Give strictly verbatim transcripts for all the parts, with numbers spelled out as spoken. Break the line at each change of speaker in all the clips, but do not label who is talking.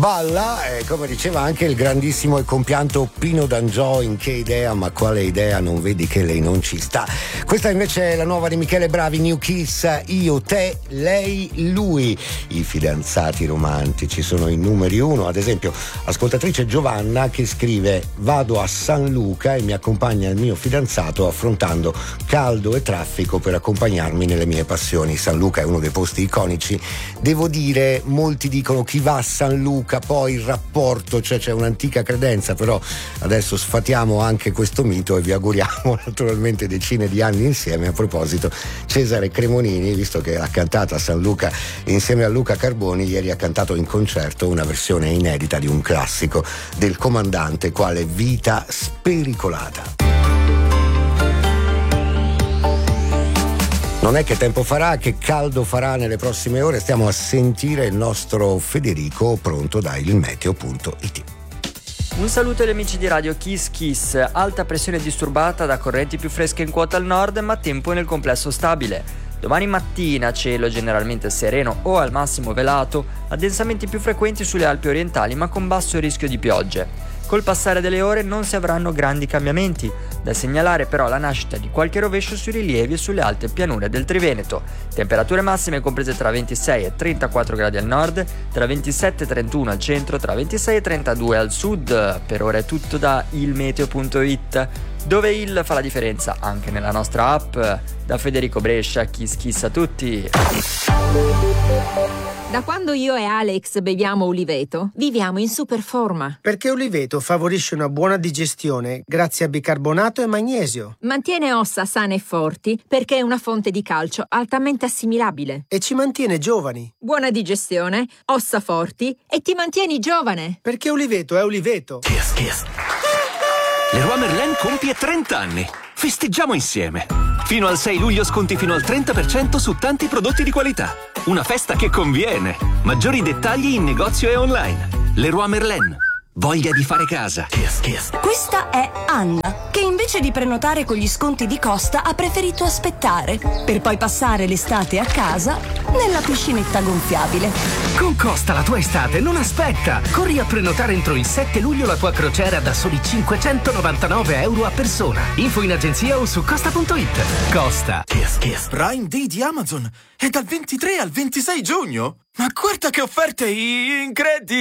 balla, eh, come diceva anche il grandissimo e compianto Pino D'Angiò in Che idea, ma quale idea, non vedi che lei non ci sta. Questa invece è la nuova di Michele Bravi, New Kiss, io, te, lei, lui. I fidanzati romantici sono i numeri uno. Ad esempio, ascoltatrice Giovanna che scrive: vado a San Luca e mi accompagna il mio fidanzato affrontando caldo e traffico per accompagnarmi nelle mie passioni. San Luca è uno dei posti iconici. Devo dire, molti dicono chi va a San Luca, poi il rapporto, cioè c'è un'antica credenza, però adesso sfatiamo anche questo mito e vi auguriamo naturalmente decine di anni insieme. A proposito, Cesare Cremonini, visto che ha cantato a San Luca insieme a Luca Carboni, ieri ha cantato in concerto una versione inedita di un classico del Comandante, quale Vita spericolata. Non è che tempo farà, che caldo farà nelle prossime ore, stiamo a sentire il nostro Federico pronto da ilmeteo punto it.
Un saluto agli amici di Radio Kiss Kiss. Alta pressione disturbata da correnti più fresche in quota al nord, ma tempo nel complesso stabile. Domani mattina cielo generalmente sereno o al massimo velato, addensamenti più frequenti sulle Alpi orientali ma con basso rischio di piogge. Col passare delle ore non si avranno grandi cambiamenti, da segnalare però la nascita di qualche rovescio sui rilievi e sulle alte pianure del Triveneto. Temperature massime comprese tra ventisei e trentaquattro gradi al nord, tra ventisette e trentuno al centro, tra ventisei e trentadue al sud. Per ora è tutto da ilmeteo punto it, dove il fa la differenza anche nella nostra app. Da Federico Brescia, Kiss Kiss a tutti.
Da quando io e Alex beviamo Uliveto, viviamo in super forma.
Perché Uliveto favorisce una buona digestione grazie a bicarbonato e magnesio.
Mantiene ossa sane e forti perché è una fonte di calcio altamente assimilabile.
E ci mantiene giovani.
Buona digestione, ossa forti e ti mantieni giovane.
Perché Uliveto è Uliveto.
Kiss, kiss. Leroy Merlin compie trenta anni. Festeggiamo insieme. Fino al sei luglio sconti fino al trenta per cento su tanti prodotti di qualità. Una festa che conviene. Maggiori dettagli in negozio e online. Leroy Merlin. Voglia di fare casa. Kiss, kiss.
Questa è Anna, che invece di prenotare con gli sconti di Costa ha preferito aspettare, per poi passare l'estate a casa nella piscinetta gonfiabile.
Con Costa la tua estate non aspetta. Corri a prenotare entro il sette luglio la tua crociera da soli cinquecentonovantanove euro a persona. Info in agenzia o su costa punto it. Costa.
Kiss, kiss.
Prime Day di Amazon è dal ventitré al ventisei giugno. Ma guarda che offerte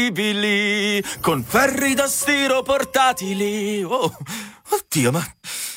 incredibili! Con ferri da stiro portatili. Oh, oddio, ma